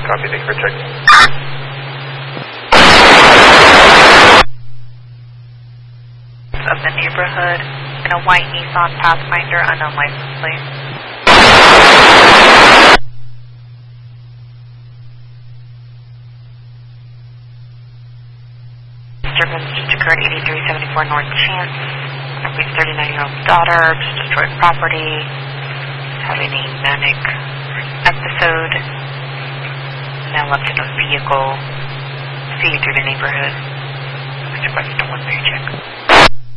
Copy, thank you for checking. Of the neighborhood in a white Nissan Pathfinder, unknown license plate. Disturbance just occurred 8374 North Chance. Everybody's 39-year-old daughter just destroyed property. Having a manic episode. Now left in a vehicle. See you through the neighborhood. Mr. West, 1 check.